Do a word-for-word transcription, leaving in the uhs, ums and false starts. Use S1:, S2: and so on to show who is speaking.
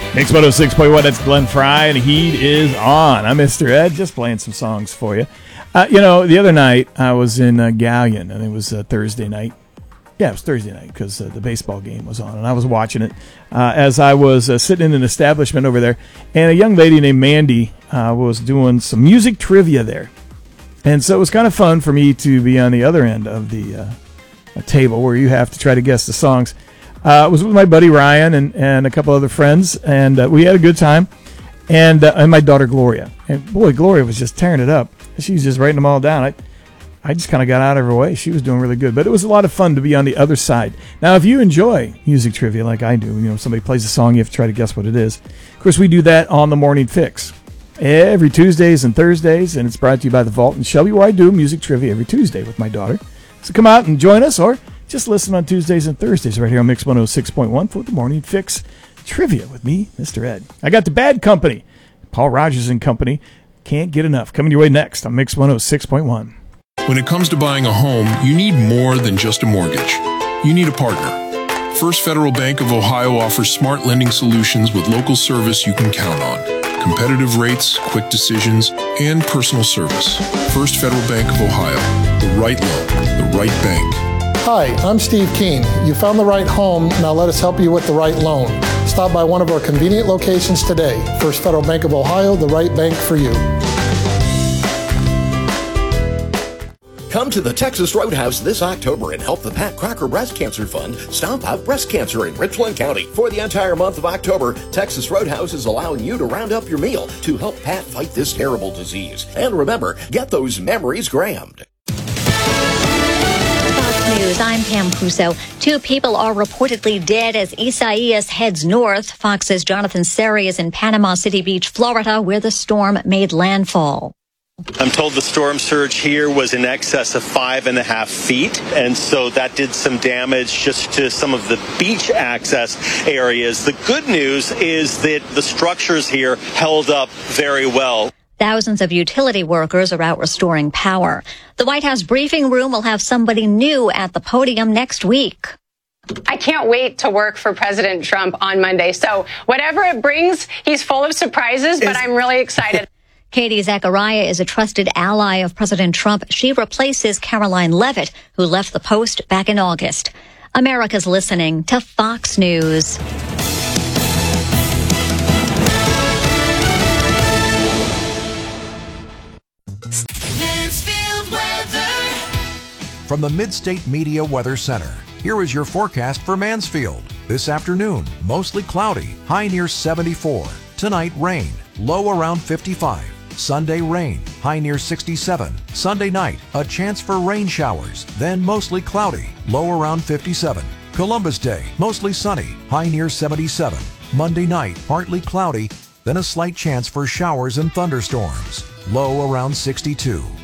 S1: Mix one oh six point one, that's Glenn Fry, and Heat is on. I'm Mister Ed, just playing some songs for you. Uh, you know, the other night, I was in uh, Galleon, and it was uh, Thursday night. Yeah, it was Thursday night, because uh, the baseball game was on, and I was watching it uh, as I was uh, sitting in an establishment over there, and a young lady named Mandy uh, was doing some music trivia there. And so it was kind of fun for me to be on the other end of the uh, table where you have to try to guess the songs. Uh, I was with my buddy Ryan and, and a couple other friends, and uh, we had a good time. And uh, and my daughter Gloria. And boy, Gloria was just tearing it up. She was just writing them all down. I, I just kind of got out of her way. She was doing really good. But it was a lot of fun to be on the other side. Now, if you enjoy music trivia like I do, you know, somebody plays a song, you have to try to guess what it is. Of course, we do that on the Morning Fix every Tuesdays and Thursdays, and it's brought to you by The Vault and Shelby, where I do music trivia every Tuesday with my daughter. So come out and join us, or just listen on Tuesdays and Thursdays right here on Mix one oh six point one for the Morning Fix Trivia with me, Mister Ed. I got the Bad Company, Paul Rogers and Company. Can't get enough. Coming your way next on Mix one oh six point one.
S2: When it comes to buying a home, you need more than just a mortgage. You need a partner. First Federal Bank of Ohio offers smart lending solutions with local service you can count on. Competitive rates, quick decisions, and personal service. First Federal Bank of Ohio. The right loan, the right bank.
S3: Hi, I'm Steve Keene. You found the right home. Now let us help you with the right loan. Stop by one of our convenient locations today. First Federal Bank of Ohio, the right bank for you.
S4: Come to the Texas Roadhouse this October and help the Pat Crocker Breast Cancer Fund stomp out breast cancer in Richland County. For the entire month of October, Texas Roadhouse is allowing you to round up your meal to help Pat fight this terrible disease. And remember, get those memories grammed.
S5: Fox News, I'm Pam Puso. Two people are reportedly dead as Isaias heads north. Fox's Jonathan Seri is in Panama City Beach, Florida, where the storm made landfall.
S6: I'm told the storm surge here was in excess of five and a half feet, and so that did some damage just to some of the beach access areas. The good news is that the structures here held up very well.
S5: Thousands of utility workers are out restoring power. The White House briefing room will have somebody new at the podium next week.
S7: I can't wait to work for President Trump on Monday. So whatever it brings, he's full of surprises, but I'm really excited.
S5: Katie Zachariah is a trusted ally of President Trump. She replaces Caroline Leavitt, who left the post back in August. America's listening to Fox News.
S8: Mansfield weather. From the Midstate Media Weather Center, here is your forecast for Mansfield. This afternoon, mostly cloudy, high near seventy-four. Tonight, rain, low around fifty-five. Sunday, rain, high near sixty-seven. Sunday night, a chance for rain showers, then mostly cloudy, low around fifty-seven. Columbus Day, mostly sunny, high near seventy-seven. Monday night, partly cloudy, then a slight chance for showers and thunderstorms, low around sixty-two.